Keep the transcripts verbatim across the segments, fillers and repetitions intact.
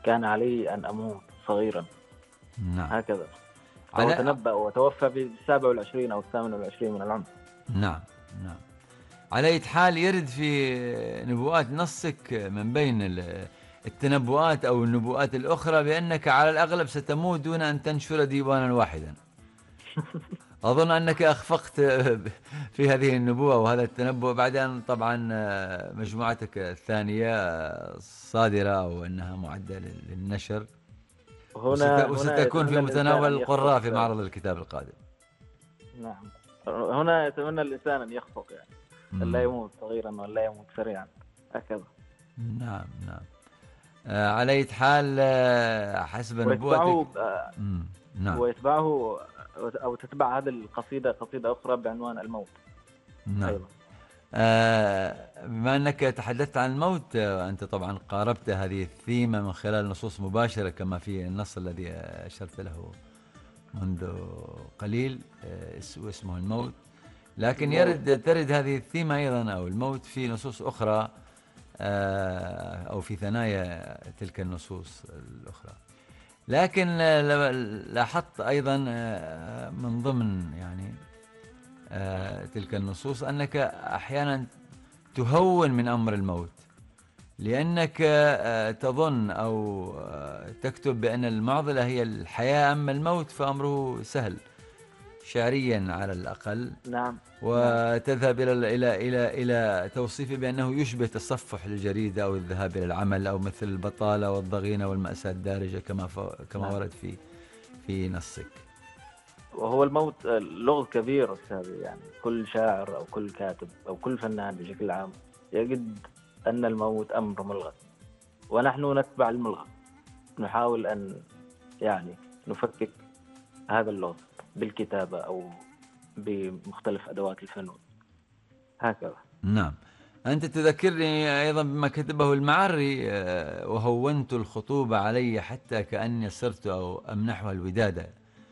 كان علي أن أموت صغيرا، نعم. هكذا. فهو على تنبأ وتوفى في السابع والعشرين أو الثامن والعشرين من العمر. نعم نعم. على أي حال يرد في نبوءات نصك من بين التنبؤات أو النبوءات الأخرى بأنك على الأغلب ستموت دون أن تنشر ديوانا واحدا. أظن أنك أخفقت في هذه النبوة وهذا التنبؤ بعد أن طبعا مجموعتك الثانية صادرة أو أنها معدة للنشر، هنا هنا وستكون في يتمنى الإنسان متناول أن يخفق. القراء في معرض الكتاب القادم. نعم، هنا يتمنى الإنسان أن يخفق، يعني أن لا مم. يموت صغيرا وأن لا يموت سريعا، هكذا. نعم نعم. آه على أي حال آه حسب نبوتك. ويتبعه آه، نعم ويتبعه أو تتبع هذه القصيدة قصيدة أخرى بعنوان الموت نعم. أيضا. آه بما أنك تحدثت عن الموت، آه أنت طبعا قاربت هذه الثيمة من خلال نصوص مباشرة كما في النص الذي أشرت له منذ قليل، آه اسمه الموت، لكن يرد ترد هذه الثيمة أيضا أو الموت في نصوص أخرى آه أو في ثنايا تلك النصوص الأخرى. لكن لاحظت أيضا آه من ضمن يعني آه تلك النصوص أنك أحيانا تهون من أمر الموت، لأنك آه تظن أو آه تكتب بأن المعضلة هي الحياة أما الموت فأمره سهل شعريا على الأقل. نعم. وتذهب إلى إلى إلى إلى توصيفه بأنه يشبه تصفح للجريدة أو الذهاب إلى العمل أو مثل البطالة والضغينة والمأساة الدارجة كما كما ورد في في نصك. وهو الموت لغز كبير أستاذي، يعني كل شاعر أو كل كاتب أو كل فنان بشكل عام يجد أن الموت أمر ملغى، ونحن نتبع الملغى، نحاول أن يعني نفكك هذا اللغز بالكتابة أو بمختلف أدوات الفنون، هكذا. نعم. أنت تذكرني أيضا بما كتبه المعري، وهونت الخطوبة علي حتى كأني صرت أو أمنحها الودادة،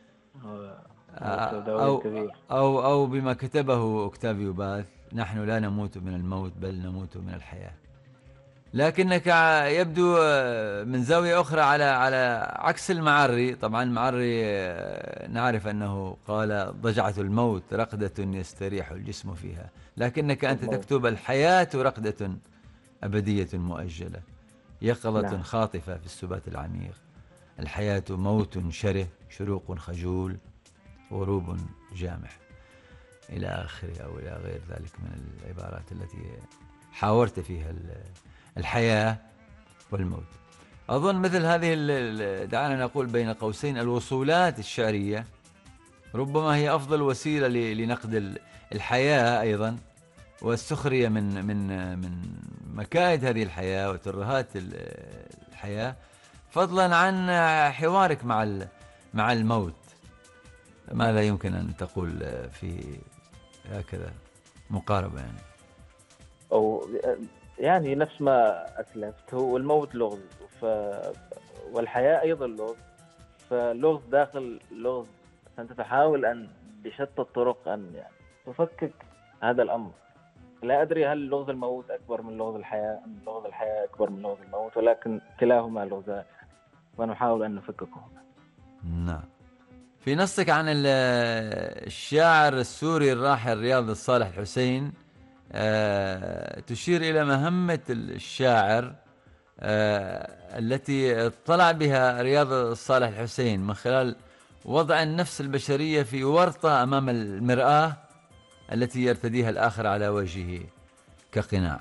أو, أو, أو بما كتبه أوكتافيو باث، نحن لا نموت من الموت بل نموت من الحياة. لكنك يبدو من زاوية أخرى على على عكس المعري. طبعا المعري نعرف أنه قال ضجعة الموت رقدة يستريح الجسم فيها، لكنك أنت تكتب الحياة رقدة أبدية مؤجلة، يقظة نعم. خاطفة في السبات العميق، الحياة موت شره شروق خجول غروب جامح، إلى آخره أو إلى غير ذلك من العبارات التي حاورت فيها الحياة والموت. أظن مثل هذه دعنا نقول بين قوسين الوصولات الشعرية ربما هي أفضل وسيلة لنقد الحياة أيضا، والسخرية من من من مكائد هذه الحياة وترهات الحياة، فضلا عن حوارك مع مع الموت. ماذا يمكن أن تقول في هكذا مقاربة يعني؟ أو يعني نفس ما أسلفت، هو الموت لغز ف... والحياة أيضا لغز، فلغز داخل لغز، فأنت تحاول أن بشتى الطرق أن يعني تفكك هذا الأمر. لا أدري هل لغز الموت أكبر من لغز الحياة أم لغز الحياة أكبر من لغز الموت، ولكن كلاهما لغزان ونحاول أن نفككهما. نعم. في نصك عن الشاعر السوري الراحل رياض الصالح الحسين أه تشير إلى مهمة الشاعر أه التي اطلع بها رياض الصالح الحسين من خلال وضع النفس البشرية في ورطة أمام المرآة التي يرتديها الآخر على وجهه كقناع.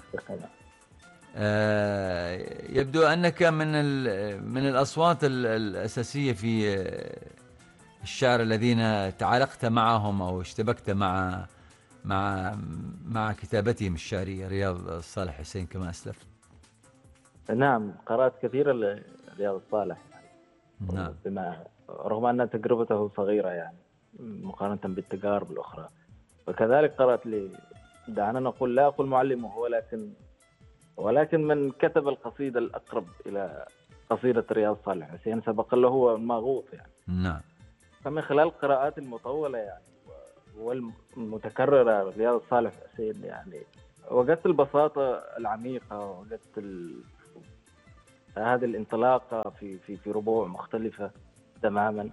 أه يبدو أنك من من الأصوات الأساسية في الشعر الذين تعالقت معهم أو اشتبكت مع مع مع كتابتهم الشعرية رياض الصالح حسين كما أسلفت. نعم، قرأت كثيرا لرياض الصالح يعني. نعم. بما رغم أن تجربته صغيرة يعني مقارنة بالتجارب الأخرى، وكذلك قرأت لي دعنا نقول لا أقول معلمه، ولكن ولكن من كتب القصيدة الأقرب إلى قصيدة رياض الصالح حسين سبق له هو الماغوط يعني. نعم. فمن خلال القراءات المطولة يعني والمتكررة رياض الصالح حسين يعني وجدت البساطة العميقة، وجدت ال... هذه الانطلاقة في في في ربوع مختلفة تماما.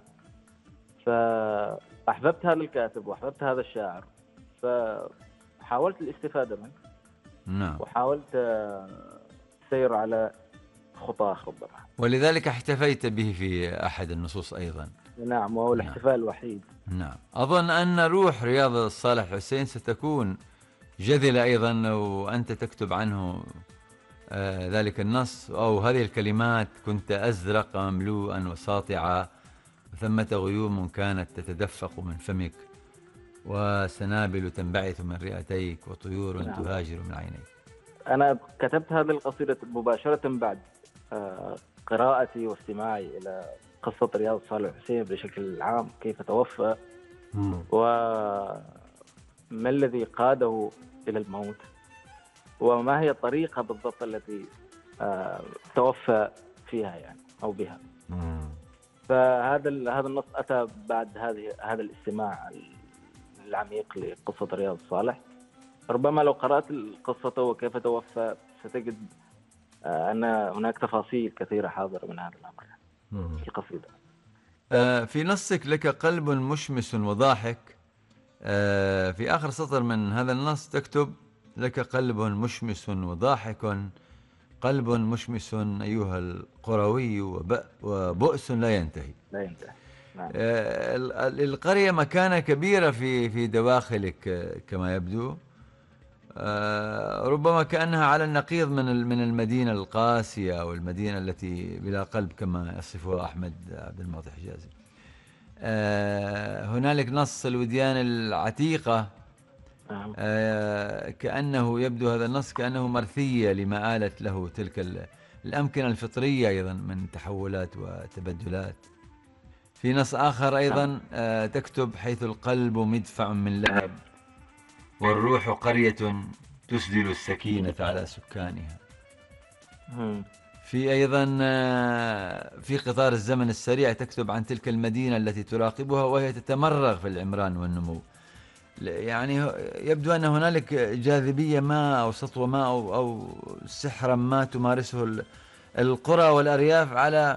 فأحببت هذا الكاتب وأحببت هذا الشاعر، فحاولت الاستفادة منه. نعم. وحاولت السير على خطاه ربما. ولذلك احتفيت به في أحد النصوص أيضا. نعم، وهو الاحتفال نعم. الوحيد. نعم. أظن أن روح رياض الصالح حسين ستكون جذلة أيضا وأنت تكتب عنه آه ذلك النص أو هذه الكلمات: كنت أزرق مملوءا وساطعا، ثمة غيوم كانت تتدفق من فمك، وسنابل تنبعث من رئتيك، وطيور نعم. تهاجر من عينيك. أنا كتبت هذه القصيدة مباشرة بعد آه قراءتي واستماعي إلى قصة رياض الصالح حسين بشكل عام، كيف توفى وما الذي قاده إلى الموت، وما هي الطريقة بالضبط التي آه توفى فيها يعني أو بها. مم. فهذا هذا النص أتى بعد هذه هذا الاستماع العميق لقصة رياض الصالح. ربما لو قرأت القصة وكيف توفى ستجد آه أن هناك تفاصيل كثيرة حاضرة من هذا الأمر في القصيدة. آه في نصك: لك قلب مشمس وضاحك. آه في آخر سطر من هذا النص تكتب: لك قلب مشمس وضاحك، قلب مشمس أيها القروي، وبؤس لا ينتهي. لا ينتهي. نعم. آه القرية مكانة كبيرة في في دواخلك كما يبدو. آه ربما كأنها على النقيض من من المدينة القاسية أو المدينة التي بلا قلب كما يصفها أحمد عبد المعطي حجازي. آه هنالك نص الوديان العتيقة. آه كأنه يبدو هذا النص كأنه مرثية لما آلت له تلك الأمكنة الفطرية أيضا من تحولات وتبدلات. في نص آخر أيضا آه تكتب: حيث القلب مدفع من لهب، والروح قرية تسدل السكينة على سكانها. في أيضا في قطار الزمن السريع تكتب عن تلك المدينة التي تراقبها وهي تتمرغ في العمران والنمو. يعني يبدو أن هنالك جاذبية ما أو سطوة ما أو, أو سحرا ما تمارسه القرى والأرياف على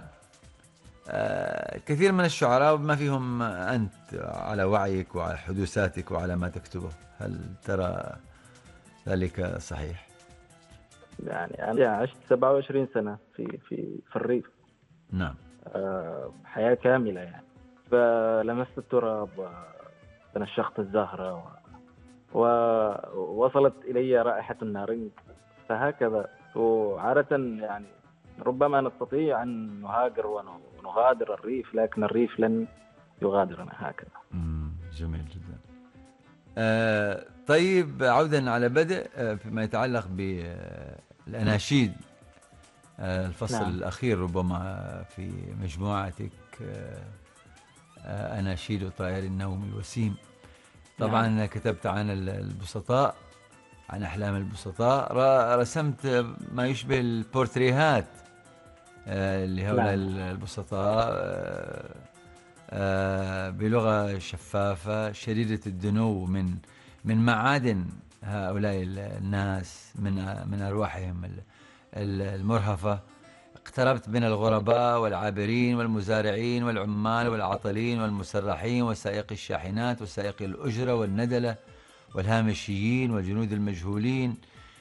كثير من الشعراء بما فيهم أنت، على وعيك وعلى حدوثاتك وعلى ما تكتبه. هل ترى ذلك صحيح؟ يعني أنا عشت سبعة وعشرين سنة في في في الريف. نعم. أه حياة كاملة يعني. فلمست التراب وتنشقت الزهرة ووصلت إلي رائحة النارنج. فهكذا. وعادة يعني ربما نستطيع أن نهاجر ونغادر الريف، لكن الريف لن يغادرنا هكذا. مم. جميل جدا. آه طيب، عودا على بدء آه فيما يتعلق بالأناشيد، آه الفصل نعم. الأخير ربما في مجموعتك آه آه أناشيد طائر النوم الوسيم. طبعا نعم. كتبت عن البسطاء، عن أحلام البسطاء، رسمت ما يشبه البورتريهات آه لهؤلاء نعم. البسطاء آه آه بلغة شفافة شديدة الدنو من من معادن هؤلاء الناس، من من أرواحهم المرهفة. اقتربت من الغرباء والعابرين والمزارعين والعمال والعاطلين والمسرحين وسائقي الشاحنات وسائقي الأجرة والندلة والهامشيين والجنود المجهولين.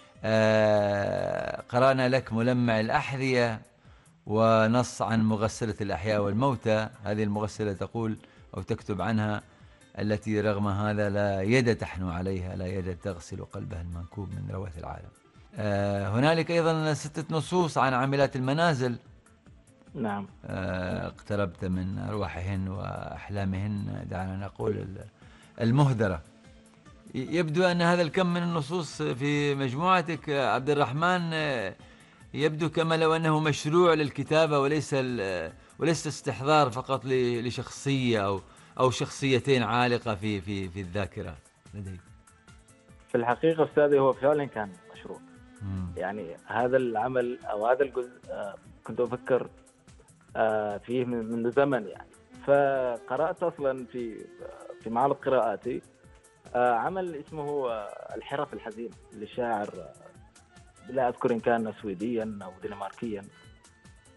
آه قرأنا لك ملمع الأحذية، ونص عن مغسلة الأحياء والموتى. هذه المغسلة تقول أو تكتب عنها: التي رغم هذا لا يد تحنو عليها، لا يد تغسل قلبها المنكوب من رواث العالم. آه هنالك أيضا ستة نصوص عن عاملات المنازل. نعم. آه اقتربت من أرواحهن وأحلامهن، دعنا نقول المهدرة. يبدو أن هذا الكم من النصوص في مجموعتك عبد الرحمن يبدو كما لو أنه مشروع للكتابة وليس وليس استحضار فقط لشخصية أو أو شخصيتين عالقة في في في الذاكرة لديك. في الحقيقة أستاذي هو فعلا كان مشروع. مم. يعني هذا العمل أو هذا الجزء كنت أفكر فيه منذ زمن يعني. فقرأت أصلا في في معرض قراءاتي عمل اسمه الحرف الحزينة لشاعر لا أذكر إن كان سويديا أو دنماركيا.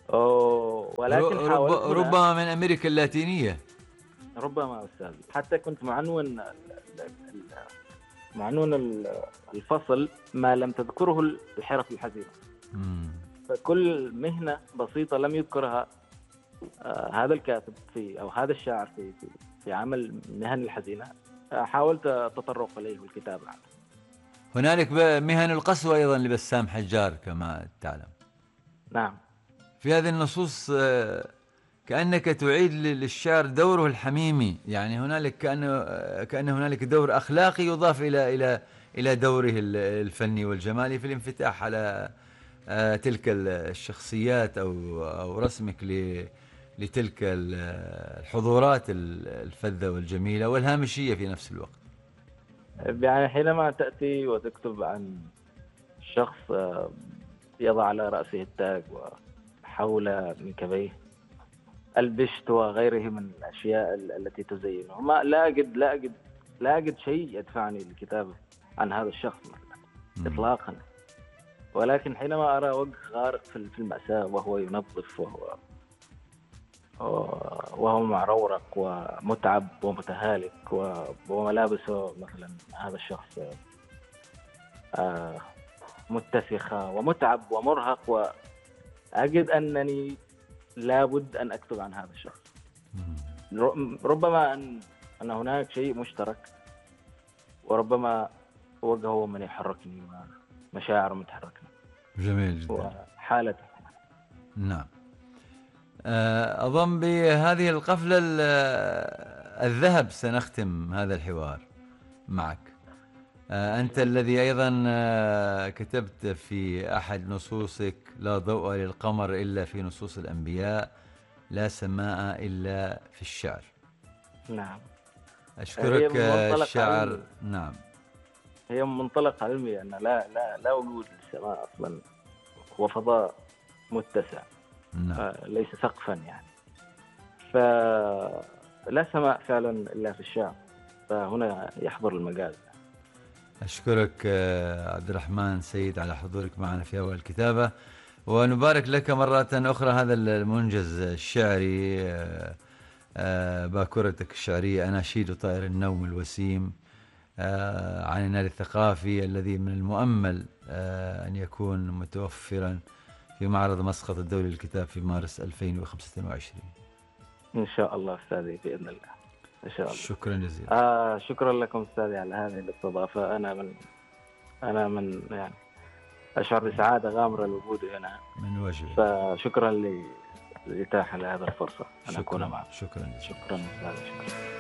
أوه، ولكن رب حاولت هنا. ربما من أمريكا اللاتينية. ربما أستاذ، حتى كنت معنون ال- ال- معنون ال- الفصل ما لم تذكره الحرف الحزينة. مم. فكل مهنة بسيطة لم يذكرها آه، هذا الكاتب في أو هذا الشاعر في في, في عمل مهن الحزينة، آه، حاولت التطرق إليه والكتابة عنه. هنالك ب- مهن القسوة أيضا لبسام حجار كما تعلم. نعم. في هذه النصوص آه، كأنك تعيد للشعر دوره الحميمي، يعني هنالك كأنه آه، كأن هنالك دور أخلاقي يضاف إلى إلى إلى دوره ال- الفني والجمالي في الانفتاح على آه، تلك الشخصيات أو أو رسمك ل لتلك ال- الحضورات ال- الفذة والجميلة والهامشية في نفس الوقت. يعني حينما تأتي وتكتب عن شخص آه، يضع على رأسه التاج وحول منكبيه البشت وغيره من الأشياء ال- التي تزينه، ما لا أجد لا أجد لا أجد شيء يدفعني للكتابة عن هذا الشخص مثلا مم. إطلاقا. ولكن حينما أرى وجه غارق في في المأساة وهو ينظف وهو وهو معرورق ومتعب ومتهالك و- وملابسه مثلا هذا الشخص آه، متسخة ومتعب ومرهق، وأجد أنني لابد أن أكتب عن هذا الشخص. مم. ر- ربما أن أن هناك شيء مشترك، وربما وجهه هو من يحركني ومشاعر متحركني جميل جدا. وحالته. نعم. آه، أظن بهذه القفلة ال- الذهب سنختم هذا الحوار معك. آه، أنت الذي أيضا آه، كتبت في أحد نصوصك: لا ضوء للقمر إلا في نصوص الأنبياء، لا سماء إلا في الشعر. نعم. أشكرك هي من منطلق الشاعر. علمي. نعم. هي من منطلق علمي أن لا لا لا وجود للسماء أصلا، هو فضاء متسع نعم. آه، ليس سقفا يعني. فلا سماء فعلا إلا في الشعر، فهنا يحضر المجال. أشكرك آه، عبد الرحمن سيد على حضورك معنا في أول الكتابة، ونبارك لك مرة أخرى هذا المنجز الشعري، آه، آه، باكورتك الشعرية أناشيد طائر النوم الوسيم آه، عن النال الثقافي الذي من المؤمل آه، أن يكون متوفرا في معرض مسقط الدولي للكتاب في مارس ألفين وخمسة وعشرين. إن شاء الله أستاذي بإذن الله. إن شاء الله. شكرا جزيلا. آه شكرا لكم أستاذي على هذه الاستضافة. أنا من أنا من يعني أشعر بسعادة غامرة الوجود هنا، من واجبك. فشكرا لإتاحة لهذه الفرصة أن أكون شكرا معكم. شكرا جزيلا. شكرا أستاذي. شكرا.